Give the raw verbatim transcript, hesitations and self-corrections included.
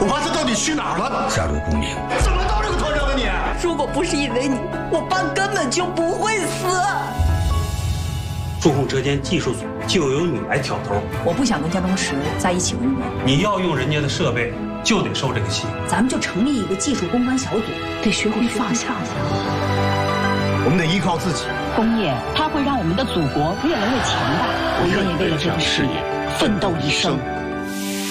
我爸这到底去哪儿了？ 下落不明。 怎么到这个团长的你？ 如果不是因为你，我爸根本就不会死。 驻控车间技术组就由你来挑头。 我不想跟江东石在一起工作。 你要用人家的设备，就得受这个气。 咱们就成立一个技术攻关小组，得学会放下。 我们得依靠自己。 工业，它会让我们的祖国越来越强大。我愿意为了这个事业奋斗一生。